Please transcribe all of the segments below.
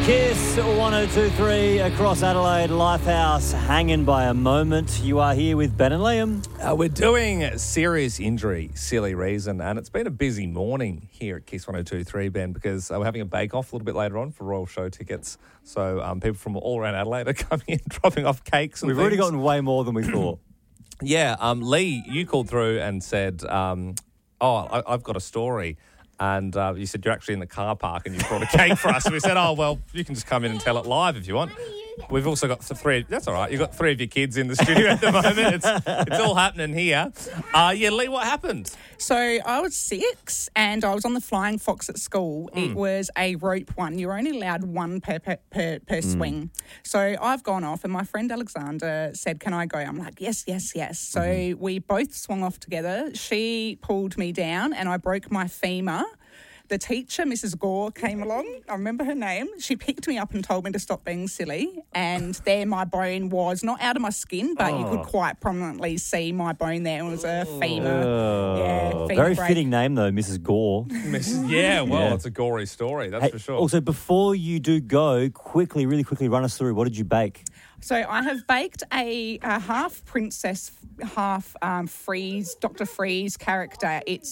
Kiss 102.3 across Adelaide, Lifehouse, hanging by a moment. You are here with Ben and Liam. We're doing serious injury, silly reason, and it's been a busy morning here at Kiss 102.3, Ben, because we're having a bake-off a little bit later on for Royal Show tickets. So people from all around Adelaide are coming in, dropping off cakes and We've already gotten way more than we thought. Yeah, Lee, you called through and said, I've got a story. And you said you're actually in the car park and you brought a cake for us. So we said, oh, well, you can just come in and tell it live if you want. We've also got three. That's all right. You've got three of your kids in the studio at the moment. It's all happening here. Lee, what happened? So I was 6 and I was on the Flying Fox at school. It was a rope one. You're only allowed one per swing. So I've gone off and my friend Alexander said, can I go? I'm like, yes. So we both swung off together. She pulled me down and I broke my femur. The teacher, Mrs. Gore, came along. I remember her name. She picked me up and told me to stop being silly. And there my bone was, not out of my skin, but you could quite prominently see my bone there. It was a femur. Femur Very break. fitting name, though, Mrs. Gore. It's a gory story, that's for sure. Also, before you do go, really quickly, run us through. What did you bake? So I have baked a half princess, half Freeze, Dr. Freeze character. It's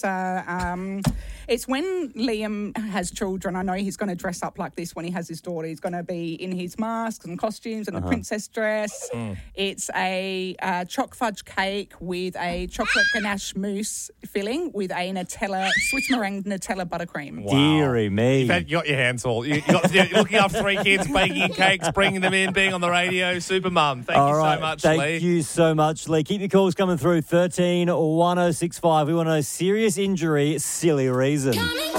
when Liam has children. I know he's going to dress up like this when he has his daughter. He's going to be in his masks and costumes and a princess dress. It's a choc fudge cake with a chocolate ganache mousse filling with a Nutella, Swiss meringue Nutella buttercream. Wow. Deary me. You got your hands full. You're looking after 3 kids, baking cakes, bringing them in, being on the radio. Super mum. Thank you so much, Lee. Thank you so much, Lee. Keep your calls coming through. 13 1065. We want to know serious injury, silly reason.